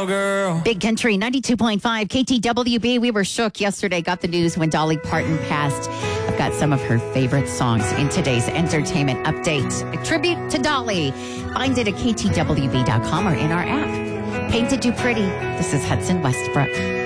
girl. Big Country 92.5 KTWB. We were shook yesterday, got the news when Dolly Parton passed. I've got some of her favorite songs in today's entertainment update. A tribute to Dolly. Find it at ktwb.com or in our app. Painted You Pretty. This is Hudson Westbrook.